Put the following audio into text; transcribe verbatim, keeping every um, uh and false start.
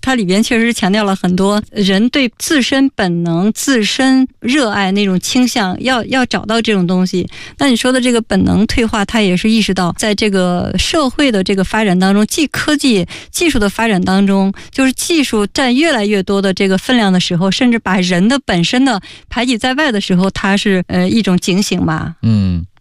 它里边确实强调了很多人对自身本能、自身热爱那种倾向，要要找到这种东西。那你说的这个本能退化，它也是意识到在这个社会的这个发展当中，既科技技术的发展当中，就是技术占越来越多的这个分量的时候，甚至把人的本身的排挤在外的时候，它是呃一种警醒吧。 嗯。